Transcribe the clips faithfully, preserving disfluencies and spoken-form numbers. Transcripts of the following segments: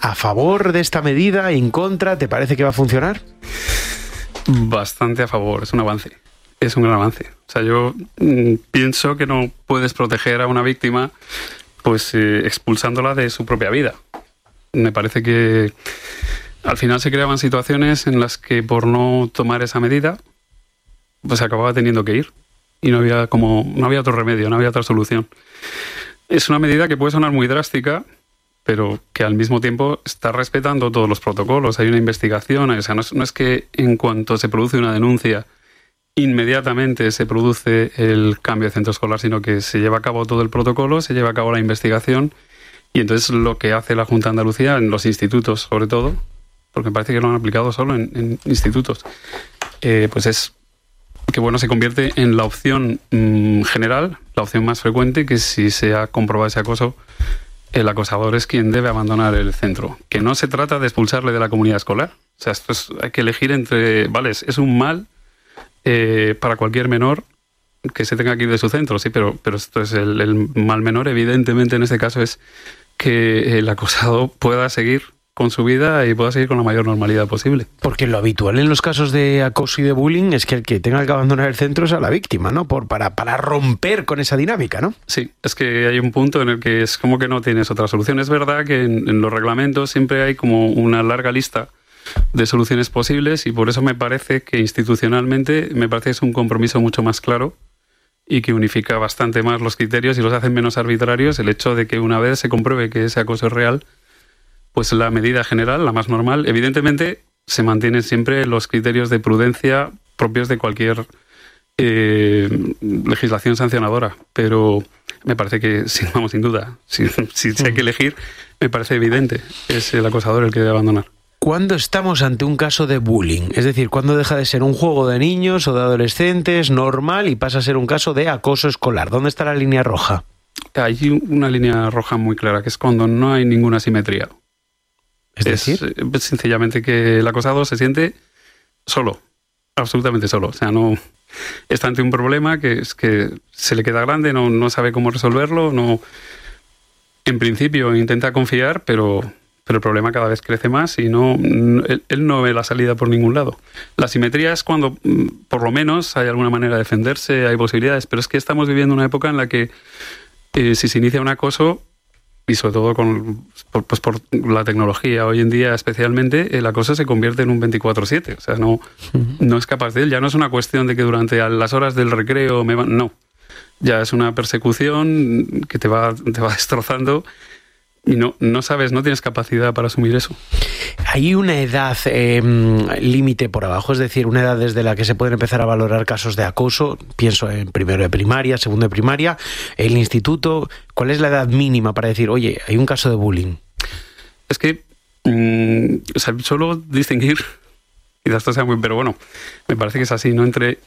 ¿A favor de esta medida? ¿En contra? ¿Te parece que va a funcionar? Bastante a favor, es un avance. Es un gran avance. O sea, yo mmm, pienso que no puedes proteger a una víctima pues eh, expulsándola de su propia vida. Me parece que al final se creaban situaciones en las que por no tomar esa medida pues acababa teniendo que ir y no había como no había otro remedio, no había otra solución. Es una medida que puede sonar muy drástica, pero que al mismo tiempo está respetando todos los protocolos. Hay una investigación, o sea, no es, no es que en cuanto se produce una denuncia inmediatamente se produce el cambio de centro escolar, sino que se lleva a cabo todo el protocolo, se lleva a cabo la investigación, y entonces lo que hace la Junta de Andalucía en los institutos, sobre todo, porque me parece que lo han aplicado solo en, en institutos, eh, pues es que bueno, se convierte en la opción mmm, general, la opción más frecuente, que si se ha comprobado ese acoso, el acosador es quien debe abandonar el centro. Que no se trata de expulsarle de la comunidad escolar. O sea, esto es, hay que elegir entre, vale, es un mal Eh, para cualquier menor que se tenga que ir de su centro, sí, pero, pero esto es el, el mal menor, evidentemente en este caso es que el acosado pueda seguir con su vida y pueda seguir con la mayor normalidad posible. Porque lo habitual en los casos de acoso y de bullying es que el que tenga que abandonar el centro es a la víctima, ¿no? Por, para, para romper con esa dinámica, ¿no? Sí, es que hay un punto en el que es como que no tienes otra solución. Es verdad que en, en los reglamentos siempre hay como una larga lista de soluciones posibles, y por eso me parece que institucionalmente me parece que es un compromiso mucho más claro y que unifica bastante más los criterios y los hace menos arbitrarios el hecho de que una vez se compruebe que ese acoso es real, pues la medida general, la más normal, evidentemente se mantienen siempre los criterios de prudencia propios de cualquier eh, legislación sancionadora, pero me parece que, sí, vamos, sin duda, si, si hay que elegir, me parece evidente, es el acosador el que debe abandonar. ¿Cuándo estamos ante un caso de bullying? Es decir, ¿cuándo deja de ser un juego de niños o de adolescentes normal y pasa a ser un caso de acoso escolar? ¿Dónde está la línea roja? Hay una línea roja muy clara, que es cuando no hay ninguna simetría. ¿Es decir? Es, es sencillamente que el acosado se siente solo, absolutamente solo. O sea, no está ante un problema que es que se le queda grande, no, no sabe cómo resolverlo, no. En principio intenta confiar, pero... pero el problema cada vez crece más y no, él, él no ve la salida por ningún lado. La simetría es cuando, por lo menos, hay alguna manera de defenderse, hay posibilidades, pero es que estamos viviendo una época en la que eh, si se inicia un acoso, y sobre todo con, por, pues por la tecnología hoy en día especialmente, el acoso se convierte en un veinticuatro siete, o sea, no, no es capaz de él, ya no es una cuestión de que durante las horas del recreo me van, no, ya es una persecución que te va, te va destrozando. Y no, no sabes, no tienes capacidad para asumir eso. ¿Hay una edad eh, límite por abajo? Es decir, una edad desde la que se pueden empezar a valorar casos de acoso. Pienso en primero de primaria, segundo de primaria, el instituto. ¿Cuál es la edad mínima para decir, oye, hay un caso de bullying? Es que, mmm, o sea, solo distinguir, quizás esto sea muy, pero bueno, me parece que es así, ¿no? Entre,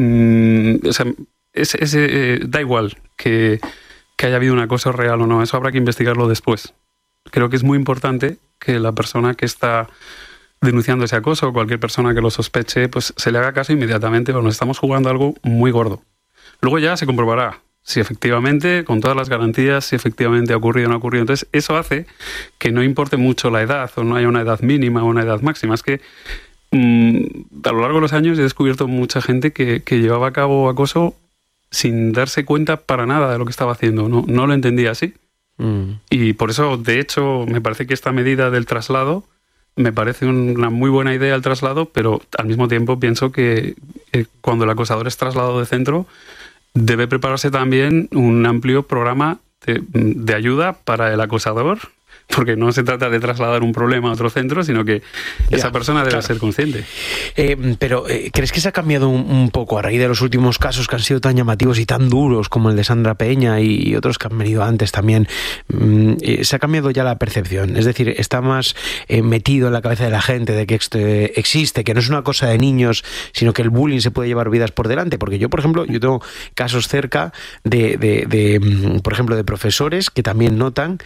mmm, o sea, es, es, eh, da igual que... que haya habido un acoso real o no, eso habrá que investigarlo después. Creo que es muy importante que la persona que está denunciando ese acoso, o cualquier persona que lo sospeche, pues se le haga caso inmediatamente, porque nos estamos jugando algo muy gordo. Luego ya se comprobará si efectivamente, con todas las garantías, si efectivamente ha ocurrido o no ha ocurrido. Entonces, eso hace que no importe mucho la edad, o no haya una edad mínima o una edad máxima. Es que mmm, a lo largo de los años he descubierto mucha gente que, que llevaba a cabo acoso sin darse cuenta para nada de lo que estaba haciendo, no, no lo entendía así. Mm. Y por eso, de hecho, me parece que esta medida del traslado, me parece una muy buena idea el traslado, pero al mismo tiempo pienso que eh, cuando el acosador es trasladado de centro, debe prepararse también un amplio programa de, de ayuda para el acosador, porque no se trata de trasladar un problema a otro centro, sino que ya, esa persona debe claro. ser consciente. Eh, pero, eh, ¿crees que se ha cambiado un, un poco a raíz de los últimos casos que han sido tan llamativos y tan duros como el de Sandra Peña y, y otros que han venido antes también? Mm, eh, ¿Se ha cambiado ya la percepción? Es decir, ¿está más eh, metido en la cabeza de la gente de que esto existe, que no es una cosa de niños, sino que el bullying se puede llevar vidas por delante? Porque yo, por ejemplo, yo tengo casos cerca de, de, de por ejemplo, de profesores que también notan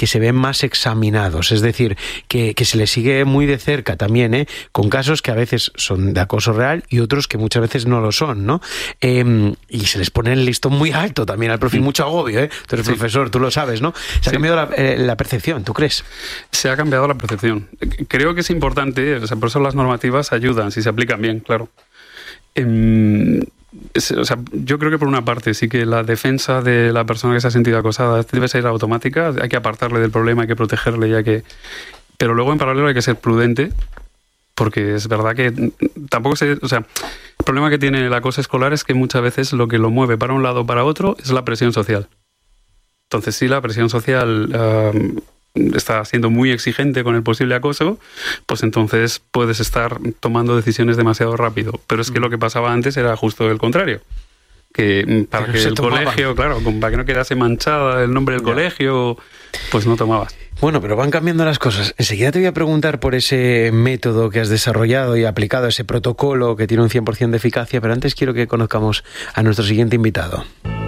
que se ven más examinados, es decir, que, que se les sigue muy de cerca también, ¿eh? Con casos que a veces son de acoso real y otros que muchas veces no lo son, ¿no? Eh, y se les pone el listón muy alto también al profe, mucho agobio, ¿eh? Tú eres sí. profesor, tú lo sabes, ¿no? Se ha sí. cambiado la, eh, la percepción, ¿tú crees? Se ha cambiado la percepción. Creo que es importante, o sea, por eso las normativas ayudan, si se aplican bien, claro. Eh, es, o sea, yo creo que por una parte sí que la defensa de la persona que se ha sentido acosada debe ser automática, hay que apartarle del problema, hay que protegerle, ya que... pero luego en paralelo hay que ser prudente, porque es verdad que tampoco se... O sea, el problema que tiene el acoso escolar es que muchas veces lo que lo mueve para un lado o para otro es la presión social. Entonces, si la presión social uh, está siendo muy exigente con el posible acoso, pues entonces puedes estar tomando decisiones demasiado rápido. Pero es que lo que pasaba antes era justo el contrario. Que para Pero que el tomaban. colegio, claro, para que no quedase manchada el nombre del ya. colegio, pues no tomabas. Bueno, pero van cambiando las cosas. Enseguida te voy a preguntar por ese método que has desarrollado y aplicado, ese protocolo que tiene un cien por ciento de eficacia, pero antes quiero que conozcamos a nuestro siguiente invitado.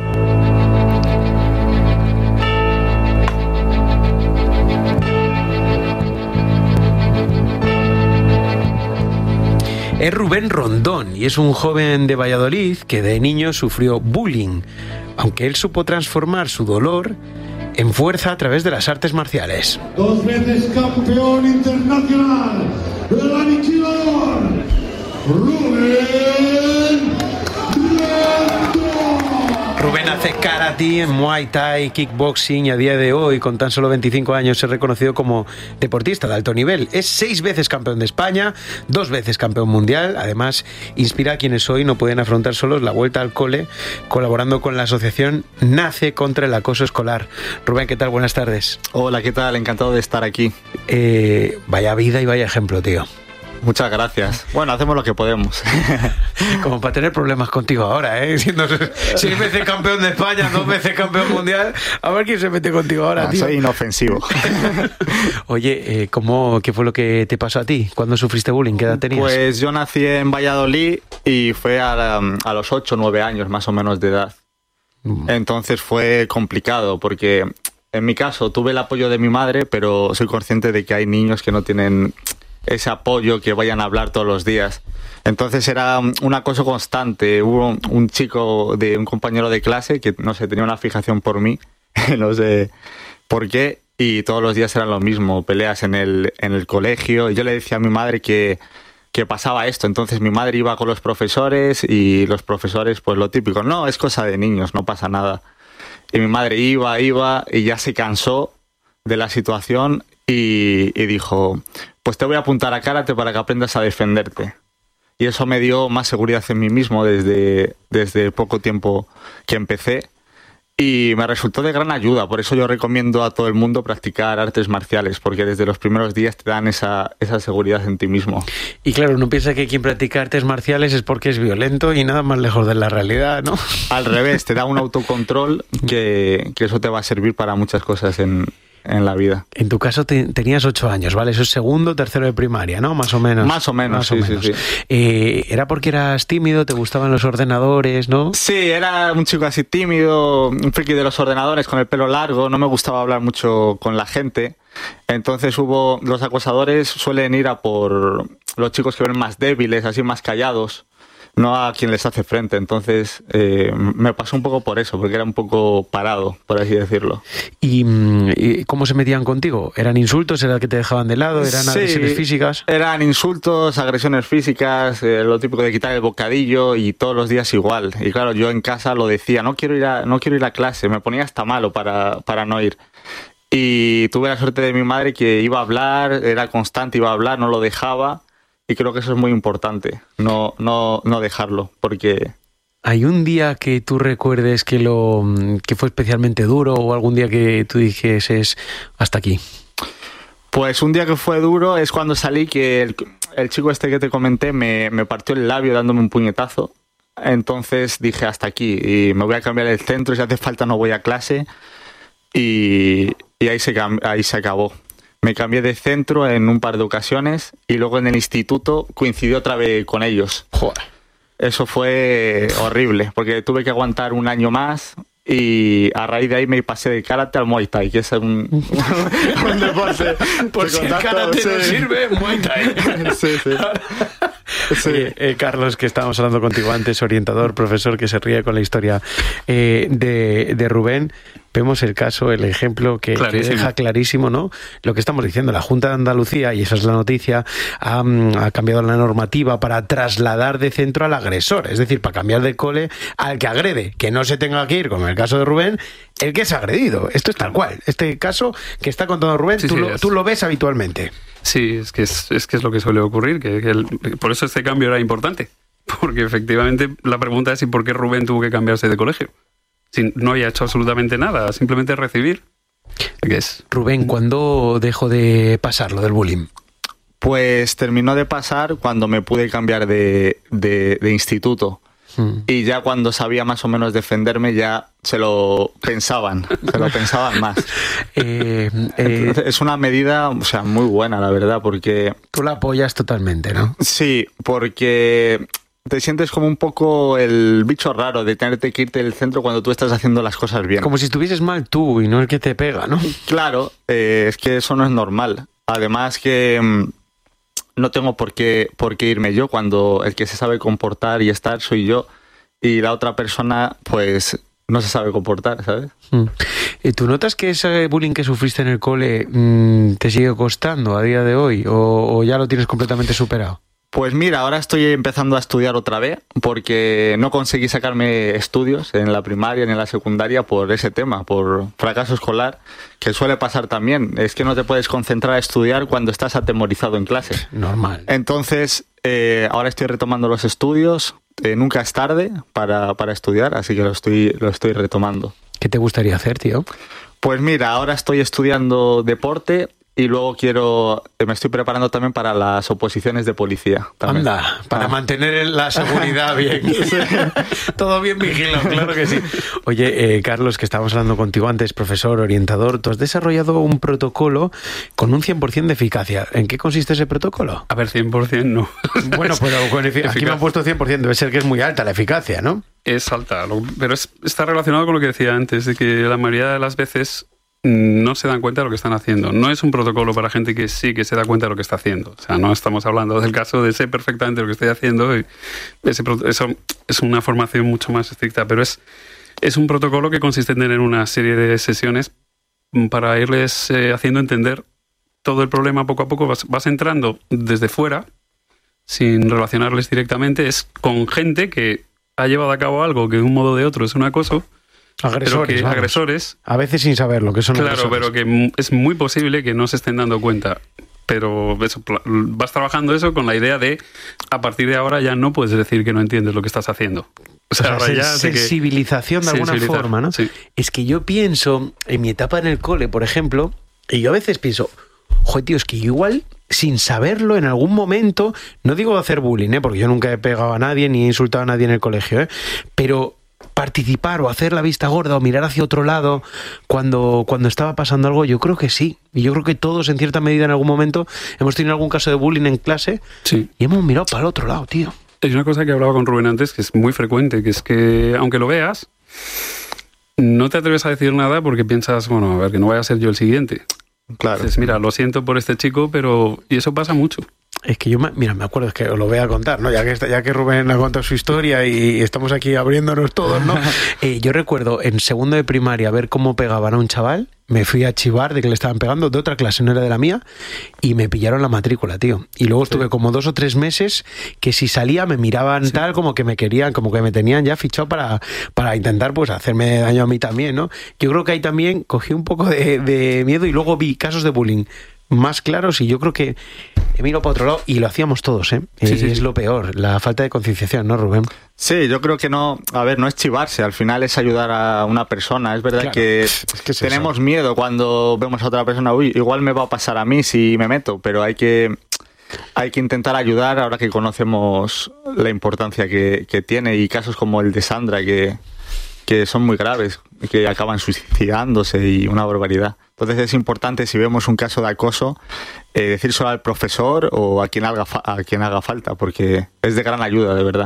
Es Rubén Rondón y es un joven de Valladolid que de niño sufrió bullying, aunque él supo transformar su dolor en fuerza a través de las artes marciales. Dos veces campeón internacional, el aniquilador, Rubén Rondón. Rubén hace karate, muay thai, kickboxing y a día de hoy, con tan solo veinticinco años, es reconocido como deportista de alto nivel. Es seis veces campeón de España, dos veces campeón mundial. Además, inspira a quienes hoy no pueden afrontar solos la vuelta al cole, colaborando con la asociación Nace contra el acoso escolar. Rubén, ¿qué tal? Buenas tardes. Hola, ¿qué tal? Encantado de estar aquí. Eh, vaya vida y vaya ejemplo, tío. Muchas gracias. Bueno, hacemos lo que podemos. Como para tener problemas contigo ahora, ¿eh? Siendo seis veces campeón de España, dos veces campeón mundial. A ver quién se mete contigo ahora, no, tío. Soy inofensivo. Oye, eh, ¿cómo, ¿qué fue lo que te pasó a ti? ¿Cuándo sufriste bullying? ¿Qué edad tenías? Pues yo nací en Valladolid y fue a, a los ocho o nueve años más o menos de edad. Mm. Entonces fue complicado porque en mi caso tuve el apoyo de mi madre, pero soy consciente de que hay niños que no tienen ese apoyo, que vayan a hablar todos los días. Entonces era un acoso constante. Hubo un chico, de un compañero de clase que, no sé, tenía una fijación por mí, no sé por qué, y todos los días eran lo mismo, peleas en el, en el colegio. Y yo le decía a mi madre que, que pasaba esto. Entonces mi madre iba con los profesores y los profesores, pues lo típico, no, es cosa de niños, no pasa nada. Y mi madre iba, iba y ya se cansó de la situación y, y dijo, pues te voy a apuntar a karate para que aprendas a defenderte. Y eso me dio más seguridad en mí mismo desde, desde poco tiempo que empecé. Y me resultó de gran ayuda. Por eso yo recomiendo a todo el mundo practicar artes marciales, porque desde los primeros días te dan esa, esa seguridad en ti mismo. Y claro, uno piensa que quien practica artes marciales es porque es violento y nada más lejos de la realidad, ¿no? Al revés, te da un autocontrol que, que eso te va a servir para muchas cosas en... en la vida. En tu caso te, tenías ocho años, ¿vale? Eso es segundo, tercero de primaria, ¿no? Más o menos. Más o menos, Más sí, o menos. sí, sí. Eh, ¿Era porque eras tímido? ¿Te gustaban los ordenadores, no? Sí, era un chico así tímido, un friki de los ordenadores, con el pelo largo, no me gustaba hablar mucho con la gente. Entonces hubo, los acosadores suelen ir a por los chicos que ven más débiles, así más callados, no a quien les hace frente. Entonces eh, me pasó un poco por eso, porque era un poco parado, por así decirlo. ¿Y, y cómo se metían contigo? ¿Eran insultos? ¿Era que te dejaban de lado? ¿Eran sí, agresiones físicas? Eran insultos, agresiones físicas, eh, lo típico de quitar el bocadillo, y todos los días igual. Y claro, yo en casa lo decía, no quiero ir a, no quiero ir a clase, me ponía hasta malo para, para no ir. Y tuve la suerte de mi madre que iba a hablar, era constante, iba a hablar, no lo dejaba. Y creo que eso es muy importante, no, no, no dejarlo, porque... ¿Hay un día que tú recuerdes que, lo, que fue especialmente duro o algún día que tú dijeses hasta aquí? Pues un día que fue duro es cuando salí, que el, el chico este que te comenté me, me partió el labio dándome un puñetazo. Entonces dije hasta aquí y me voy a cambiar el centro, si hace falta no voy a clase, y, y ahí, se, ahí se acabó. Me cambié de centro en un par de ocasiones y luego en el instituto coincidí otra vez con ellos. Joder. Eso fue horrible, porque tuve que aguantar un año más y a raíz de ahí me pasé de karate al Muay Thai, que es un, un deporte. Por si el karate sí. no sirve, Muay Thai. Sí, sí. Sí. Oye, eh, Carlos, que estábamos hablando contigo antes, orientador, profesor, que se ríe con la historia eh, de, de Rubén. Vemos el caso, el ejemplo que, que deja clarísimo, ¿no? Lo que estamos diciendo, la Junta de Andalucía, y esa es la noticia, ha, ha cambiado la normativa para trasladar de centro al agresor, es decir, para cambiar de cole al que agrede, que no se tenga que ir, como en el caso de Rubén, el que es agredido. Esto es tal cual. Este caso que está contando Rubén, sí, tú, sí, lo, es... tú lo ves habitualmente. Sí, es que es, es que es lo que suele ocurrir, que, que el, por eso este cambio era importante, porque efectivamente la pregunta es ¿y por qué Rubén tuvo que cambiarse de colegio? Si no había hecho absolutamente nada, simplemente recibir. ¿Qué es? Rubén, ¿cuándo dejó de pasar lo del bullying? Pues terminó de pasar cuando me pude cambiar de, de, de instituto. Hmm. Y ya cuando sabía más o menos defenderme, ya se lo pensaban, se lo pensaban más. eh, eh, es una medida, o sea, muy buena, la verdad, porque... Tú la apoyas totalmente, ¿no? Sí, porque... te sientes como un poco el bicho raro de tenerte que irte del centro cuando tú estás haciendo las cosas bien. Como si estuvieses mal tú y no el que te pega, ¿no? Claro, eh, es que eso no es normal. Además que mmm, no tengo por qué, por qué irme yo cuando el que se sabe comportar y estar soy yo y la otra persona pues no se sabe comportar, ¿sabes? Mm. ¿Y tú notas que ese bullying que sufriste en el cole mmm, te sigue costando a día de hoy o, o ya lo tienes completamente superado? Pues mira, ahora estoy empezando a estudiar otra vez porque no conseguí sacarme estudios en la primaria ni en la secundaria por ese tema, por fracaso escolar, que suele pasar también. Es que no te puedes concentrar a estudiar cuando estás atemorizado en clase. Normal. Entonces, eh, ahora estoy retomando los estudios. Eh, nunca es tarde para, para estudiar, así que lo estoy, lo estoy retomando. ¿Qué te gustaría hacer, tío? Pues mira, ahora estoy estudiando deporte. Y luego quiero, me estoy preparando también para las oposiciones de policía. También. Anda, para ah. mantener la seguridad bien. Sí. Todo bien vigilado, claro que sí. Oye, eh, Carlos, que estábamos hablando contigo antes, profesor, orientador, tú has desarrollado un protocolo con un cien por ciento de eficacia. ¿En qué consiste ese protocolo? A ver, cien por ciento no. Bueno, pero con efic- aquí me han puesto cien por ciento, debe ser que es muy alta la eficacia, ¿no? Es alta, pero es, está relacionado con lo que decía antes, de que la mayoría de las veces no se dan cuenta de lo que están haciendo. No es un protocolo para gente que sí que se da cuenta de lo que está haciendo. O sea, no estamos hablando del caso de sé perfectamente lo que estoy haciendo. Y ese, eso es una formación mucho más estricta, pero es, es un protocolo que consiste en tener una serie de sesiones para irles eh, haciendo entender todo el problema poco a poco. Vas, vas entrando desde fuera, sin relacionarles directamente. Es con gente que ha llevado a cabo algo que de un modo o de otro es un acoso. Agresores, que, agresores. A veces sin saberlo, que son claro, agresores. Pero que es muy posible que no se estén dando cuenta. Pero eso, vas trabajando eso con la idea de, a partir de ahora ya no puedes decir que no entiendes lo que estás haciendo. O sea, o sea ya sensibilización que, de alguna forma, ¿no? Sí. Es que yo pienso, en mi etapa en el cole, por ejemplo, y yo a veces pienso, joder, tío, es que yo igual, sin saberlo, en algún momento, no digo hacer bullying, ¿eh? Porque yo nunca he pegado a nadie ni he insultado a nadie en el colegio, ¿eh? Pero participar o hacer la vista gorda o mirar hacia otro lado cuando, cuando estaba pasando algo, yo creo que sí. Y yo creo que todos, en cierta medida, en algún momento, hemos tenido algún caso de bullying en clase sí. y hemos mirado para el otro lado, tío. Hay una cosa que hablaba con Rubén antes que es muy frecuente, que es que, aunque lo veas, no te atreves a decir nada porque piensas, bueno, a ver, que no vaya a ser yo el siguiente. Claro. Entonces, mira, lo siento por este chico, pero... Y eso pasa mucho. Es que yo, mira, me acuerdo, es que os lo voy a contar, ¿no? Ya que, ya que Rubén ha contado su historia y estamos aquí abriéndonos todos, ¿no? eh, yo recuerdo en segundo de primaria ver cómo pegaban a un chaval, me fui a chivar de que le estaban pegando, de otra clase, no era de la mía, y me pillaron la matrícula, tío. Y luego estuve sí. como dos o tres meses que si salía me miraban sí. tal, como que me querían, como que me tenían ya fichado para, para intentar pues hacerme daño a mí también, ¿no? Yo creo que ahí también cogí un poco de, de miedo y luego vi casos de bullying más claros y yo creo que he mirado para otro lado y lo hacíamos todos, ¿eh? Sí, sí, es sí. lo peor, la falta de concienciación, ¿no, Rubén? Sí, yo creo que no, a ver, no es chivarse, al final es ayudar a una persona. Es verdad claro, que, es que es tenemos eso. miedo cuando vemos a otra persona, uy, igual me va a pasar a mí si me meto, pero hay que hay que intentar ayudar ahora que conocemos la importancia que, que tiene y casos como el de Sandra que, que son muy graves, que acaban suicidándose y una barbaridad. Entonces es importante, si vemos un caso de acoso, eh, decírselo al profesor o a quien haga, fa- a quien haga falta, porque es de gran ayuda, de verdad.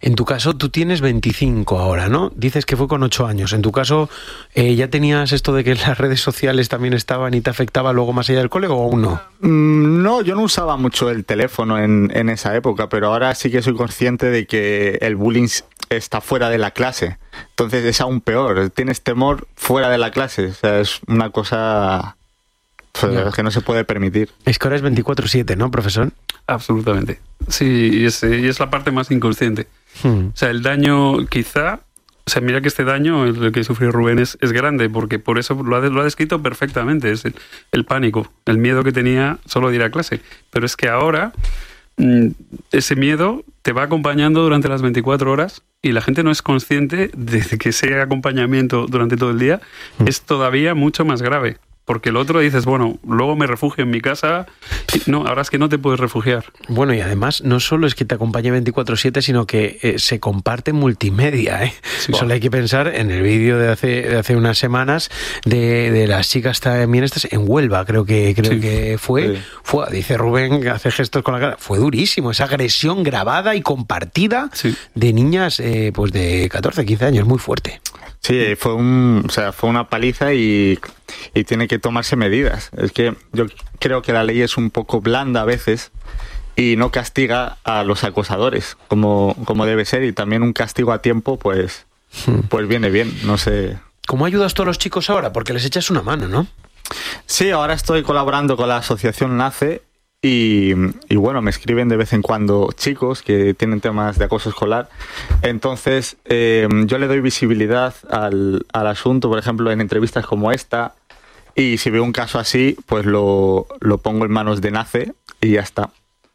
En tu caso, tú tienes veinticinco ahora, ¿no? Dices que fue con ocho años. En tu caso, eh, ¿ya tenías esto de que las redes sociales también estaban y te afectaba luego más allá del cole o aún no? Mm, no, yo no usaba mucho el teléfono en, en esa época, pero ahora sí que soy consciente de que el bullying está fuera de la clase. Entonces es aún peor. Tienes temor fuera de la clase. O sea, es una cosa pues, que no se puede permitir. Es que ahora es veinticuatro siete, ¿no, profesor? Absolutamente. Sí, y es, y es la parte más inconsciente. Hmm. O sea, el daño quizá... O sea, mira que este daño, el que sufrió Rubén, es, es grande, porque por eso lo ha, lo ha descrito perfectamente. Es el, el pánico, el miedo que tenía solo de ir a clase. Pero es que ahora mmm, ese miedo te va acompañando durante las veinticuatro horas y la gente no es consciente de que ese acompañamiento durante todo el día hmm. es todavía mucho más grave. Porque el otro dices, bueno, luego me refugio en mi casa. No, ahora es que no te puedes refugiar. Bueno, y además no solo es que te acompañe veinticuatro siete, sino que eh, se comparte multimedia, ¿eh? Sí, solo hay que pensar en el vídeo de hace, de hace unas semanas de, de las chicas también estas en Huelva, creo que creo sí. que fue, sí. fue. Dice Rubén, que hace gestos con la cara. Fue durísimo, esa agresión grabada y compartida sí. de niñas eh, pues de catorce, quince años, muy fuerte. Sí, fue un, o sea, fue una paliza y, y tiene que tomarse medidas. Es que yo creo que la ley es un poco blanda a veces y no castiga a los acosadores como, como debe ser, y también un castigo a tiempo pues, pues viene bien, no sé. ¿Cómo ayudas tú a los chicos ahora? Porque les echas una mano, ¿no? Sí, ahora estoy colaborando con la asociación NACE. Y, y bueno, me escriben de vez en cuando chicos que tienen temas de acoso escolar. Entonces, eh, yo le doy visibilidad al, al asunto, por ejemplo, en entrevistas como esta. Y si veo un caso así, pues lo, lo pongo en manos de NACE y ya está.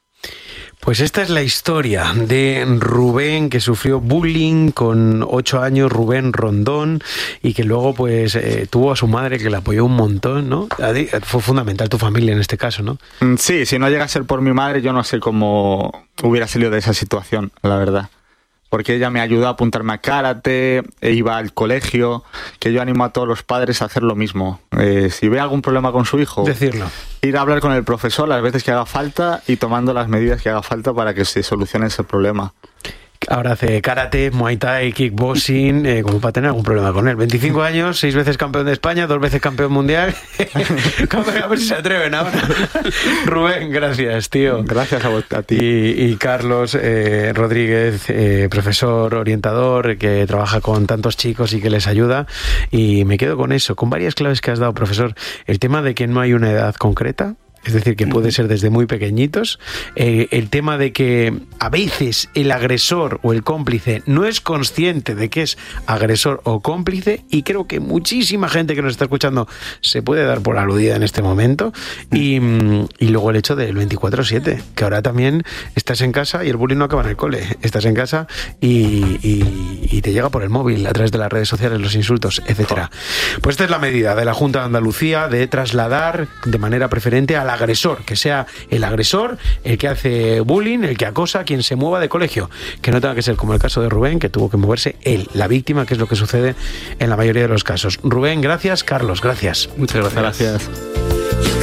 Pues esta es la historia de Rubén, que sufrió bullying con ocho años, Rubén Rondón, y que luego pues eh, tuvo a su madre que le apoyó un montón, ¿no? Fue fundamental tu familia en este caso, ¿no? Sí, si no llega a ser por mi madre, yo no sé cómo hubiera salido de esa situación, la verdad. Porque ella me ayudó a apuntarme a karate, e iba al colegio, que yo animo a todos los padres a hacer lo mismo. Eh, si ve algún problema con su hijo, decirlo. Ir a hablar con el profesor las veces que haga falta y tomando las medidas que haga falta para que se solucione ese problema. Ahora hace karate, muay thai, kickboxing, eh, como para tener algún problema con él. veinticinco años, seis veces campeón de España, dos veces campeón mundial. A ver si se atreven ahora. Rubén, gracias, tío. Gracias a, vos, a ti. Y, y Carlos eh, Rodríguez, eh, profesor, orientador, que trabaja con tantos chicos y que les ayuda. Y me quedo con eso, con varias claves que has dado, profesor. El tema de que no hay una edad concreta. Es decir, que puede ser desde muy pequeñitos. Eh, el tema de que a veces el agresor o el cómplice no es consciente de que es agresor o cómplice, y creo que muchísima gente que nos está escuchando se puede dar por aludida en este momento. Y, y luego el hecho del veinticuatro siete, que ahora también estás en casa y el bullying no acaba en el cole. Estás en casa y, y, y te llega por el móvil a través de las redes sociales los insultos, etcétera. Pues esta es la medida de la Junta de Andalucía de trasladar de manera preferente a agresor, que sea el agresor, el que hace bullying, el que acosa, quien se mueva de colegio, que no tenga que ser como el caso de Rubén, que tuvo que moverse él, la víctima, que es lo que sucede en la mayoría de los casos. Rubén, gracias. Carlos, gracias. Muchas gracias. Gracias.